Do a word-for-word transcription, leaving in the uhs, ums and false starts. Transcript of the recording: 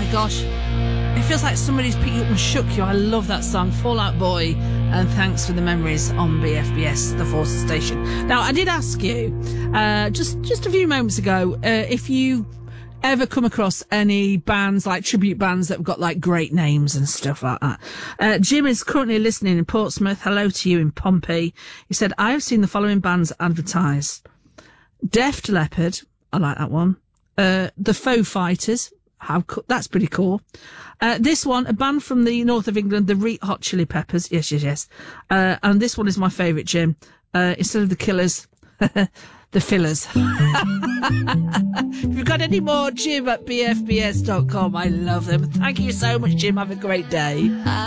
my gosh. It feels like somebody's picked you up and shook you. I love that song, Fall Out Boy, and thanks for the memories on B F B S, the Forces Station. Now, I did ask you, uh, just, just a few moments ago, uh, if you ever come across any bands, like tribute bands that have got like great names and stuff like that. Uh, Jim is currently listening in Portsmouth. Hello to you in Pompey. He said, I have seen the following bands advertised. Deft Leppard. I like that one. Uh, the Faux Fighters. How co- that's pretty cool. Uh, this one, a band from the north of England, the Red Hot Chili Peppers. Yes, yes, yes. Uh, and this one is my favourite, Jim. Uh, instead of the Killers, the Fillers. If you've got any more, Jim at b f b s dot com. I love them. Thank you so much, Jim. Have a great day.